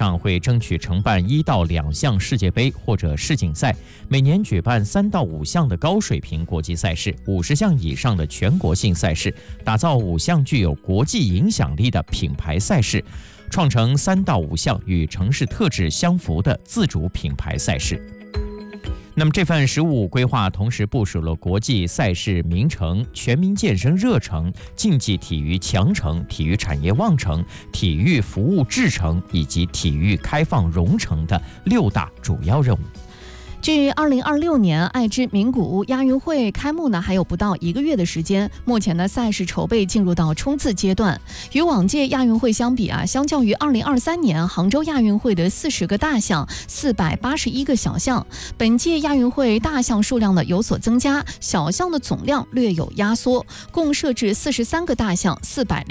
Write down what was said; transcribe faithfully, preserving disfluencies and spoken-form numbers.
上会争取承办一到两项世界杯或者世锦赛，每年举办三到五项的高水平国际赛事，五十项以上的全国性赛事，打造五项具有国际影响力的品牌赛事，创成三到五项与城市特质相符的自主品牌赛事。那么这份“十五五”规划同时部署了国际赛事名城、全民健身热城、竞技体育强城、体育产业旺城、体育服务智城以及体育开放融城的六大主要任务。 距二零二六年爱知名古屋亚运会开幕呢，还有不到一个月的时间。目前呢，赛事筹备进入到冲刺阶段。与往届亚运会相比啊，相较于二零二三年杭州亚运会的四十个大项、四百八十一个小项，本届亚运会大项数量呢有所增加，小项的总量略有压缩，共设置四十三个大项、四百